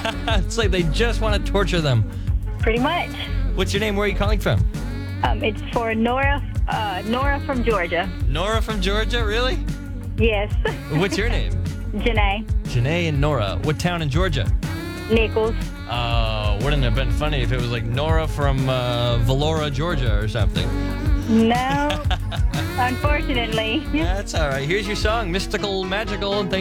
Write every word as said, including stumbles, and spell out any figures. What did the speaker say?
It's like they just want to torture them. Pretty much. What's your name? Where are you calling from? Um, it's for Nora, uh, Nora from Georgia. Nora from Georgia, really? Yes. What's your name? Janae. Janae and Nora. What town in Georgia? Nichols. Oh, wouldn't it have been funny if it was like Nora from uh, Valora, Georgia or something? No, unfortunately. That's all right. Here's your song, Mystical Magical, and thanks